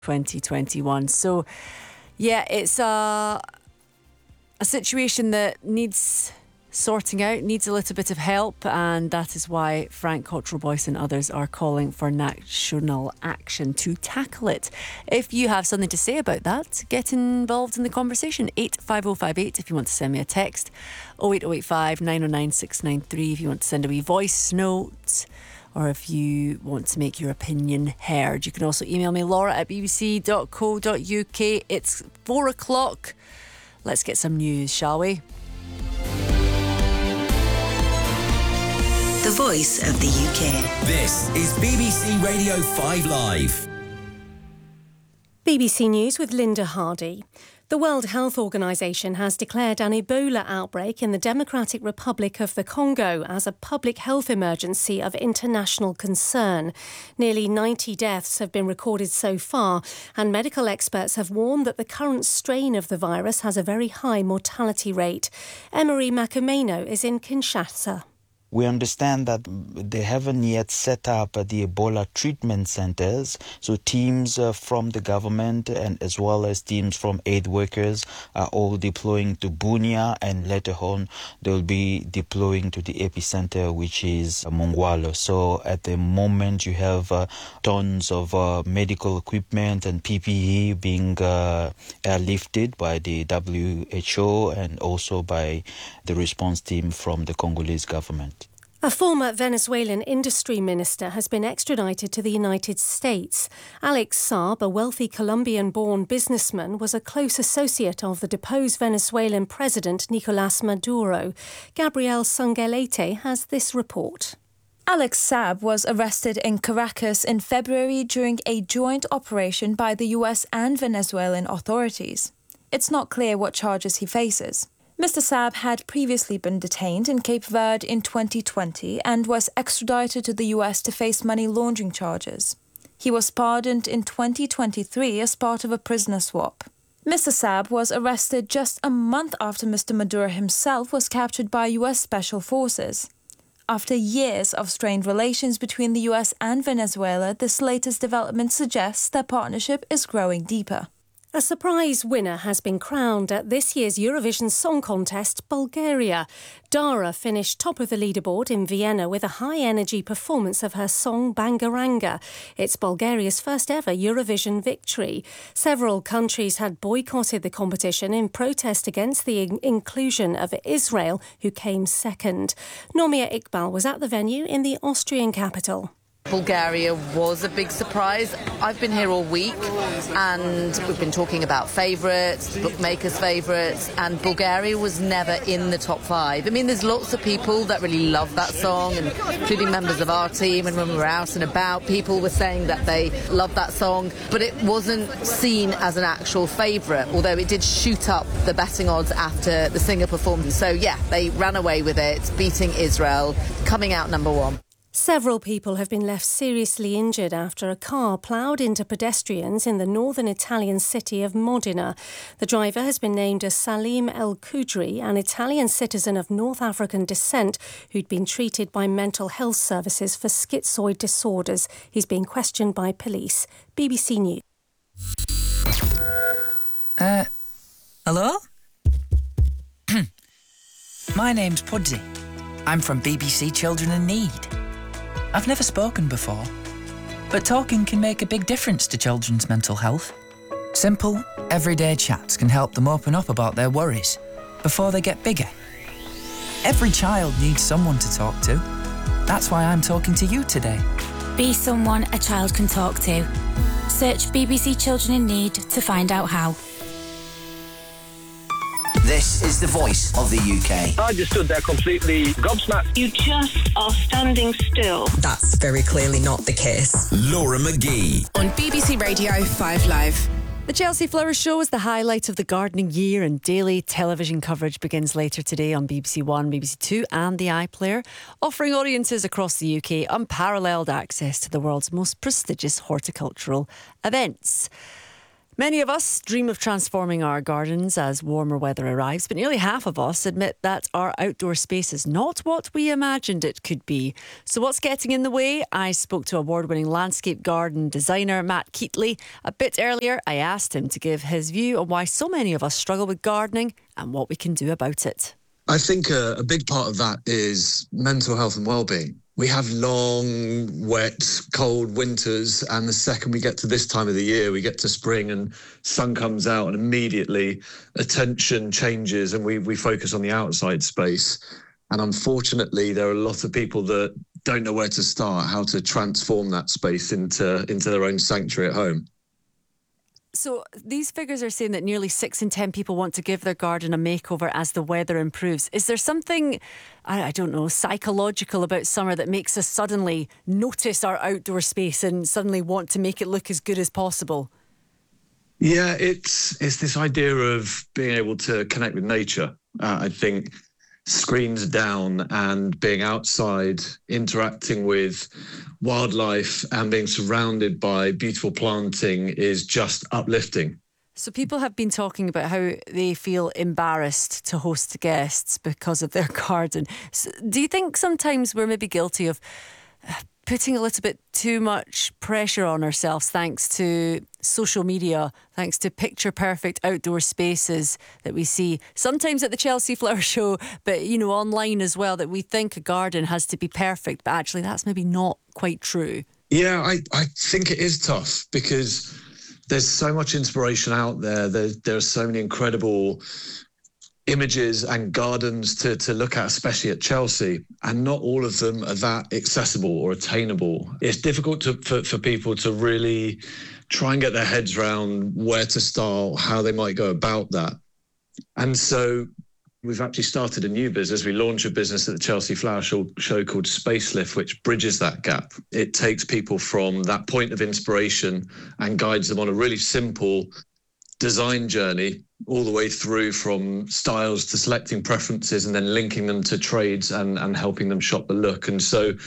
2021. So, yeah, it's a situation that needs sorting out, needs a little bit of help, and that is why Frank Cottrell-Boyce and others are calling for national action to tackle it. If you have something to say about that, get involved in the conversation. 85058 if you want to send me a text, 08085 909 693 if you want to send a wee voice note, or if you want to make your opinion heard. You can also email me, laura@bbc.co.uk. It's 4 o'clock. Let's get some news, shall we? The voice of the UK. This is BBC Radio 5 Live. BBC News with Linda Hardy. The World Health Organization has declared an Ebola outbreak in the Democratic Republic of the Congo as a public health emergency of international concern. Nearly 90 deaths have been recorded so far, and medical experts have warned that the current strain of the virus has a very high mortality rate. Emery Makameno is in Kinshasa. We understand that they haven't yet set up the Ebola treatment centers, so teams from the government and as well as teams from aid workers are all deploying to Bunia, and later on they'll be deploying to the epicenter, which is Mongwalo. So at the moment you have tons of medical equipment and PPE being airlifted by the WHO and also by the response team from the Congolese government. A former Venezuelan industry minister has been extradited to the United States. Alex Saab, a wealthy Colombian-born businessman, was a close associate of the deposed Venezuelan president Nicolás Maduro. Gabrielle Sangelete has this report. Alex Saab was arrested in Caracas in February during a joint operation by the US and Venezuelan authorities. It's not clear what charges he faces. Mr. Saab had previously been detained in Cape Verde in 2020 and was extradited to the US to face money laundering charges. He was pardoned in 2023 as part of a prisoner swap. Mr. Saab was arrested just a month after Mr. Maduro himself was captured by US Special Forces. After years of strained relations between the US and Venezuela, this latest development suggests their partnership is growing deeper. A surprise winner has been crowned at this year's Eurovision Song Contest, Bulgaria. Dara finished top of the leaderboard in Vienna with a high-energy performance of her song Bangaranga. It's Bulgaria's first ever Eurovision victory. Several countries had boycotted the competition in protest against the inclusion of Israel, who came second. Nomia Iqbal was at the venue in the Austrian capital. Bulgaria was a big surprise. I've been here all week and we've been talking about favourites, bookmakers' favourites, and Bulgaria was never in the top 5. I mean, there's lots of people that really love that song, and including members of our team, and when we were out and about, people were saying that they loved that song, but it wasn't seen as an actual favourite, although it did shoot up the betting odds after the singer performed. So yeah, they ran away with it, beating Israel, coming out number 1. Several people have been left seriously injured after a car ploughed into pedestrians in the northern Italian city of Modena. The driver has been named as Salim El Kudri, an Italian citizen of North African descent who'd been treated by mental health services for schizoid disorders. He's being questioned by police. BBC News. Hello? My name's Pudsey. I'm from BBC Children in Need. I've never spoken before, but talking can make a big difference to children's mental health. Simple, everyday chats can help them open up about their worries before they get bigger. Every child needs someone to talk to. That's why I'm talking to you today. Be someone a child can talk to. Search BBC Children in Need to find out how. This is the voice of the UK. I just stood there completely gobsmacked. You just are standing still. That's very clearly not the case. Laura McGee. On BBC Radio 5 Live. The Chelsea Flower Show is the highlight of the gardening year, and daily television coverage begins later today on BBC One, BBC Two and the iPlayer, offering audiences across the UK unparalleled access to the world's most prestigious horticultural events. Many of us dream of transforming our gardens as warmer weather arrives, but nearly half of us admit that our outdoor space is not what we imagined it could be. So what's getting in the way? I spoke to award-winning landscape garden designer Matt Keatley. A bit earlier, I asked him to give his view on why so many of us struggle with gardening and what we can do about it. I think a big part of that is mental health and well-being. We have long, wet, cold winters, and the second we get to this time of the year, we get to spring and sun comes out and immediately attention changes and we focus on the outside space. And unfortunately, there are a lot of people that don't know where to start, how to transform that space into their own sanctuary at home. So these figures are saying that nearly 6 in 10 people want to give their garden a makeover as the weather improves. Is there something, I don't know, psychological about summer that makes us suddenly notice our outdoor space and suddenly want to make it look as good as possible? Yeah, it's this idea of being able to connect with nature. I think screens down and being outside, interacting with wildlife and being surrounded by beautiful planting is just uplifting. So people have been talking about how they feel embarrassed to host guests because of their garden. So do you think sometimes we're maybe guilty of putting a little bit too much pressure on ourselves thanks to social media, thanks to picture-perfect outdoor spaces that we see sometimes at the Chelsea Flower Show, but, you know, online as well, that we think a garden has to be perfect, but actually that's maybe not quite true? Yeah, I think it is tough because there's so much inspiration out there. There are so many incredible images and gardens to look at, especially at Chelsea, and not all of them are that accessible or attainable. It's difficult for people to really try and get their heads around where to start, how they might go about that. And so we've actually started a new business. We launched a business at the Chelsea Flower Show called Spacelift, which bridges that gap. It takes people from that point of inspiration and guides them on a really simple design journey all the way through from styles to selecting preferences and then linking them to trades and helping them shop the look. And so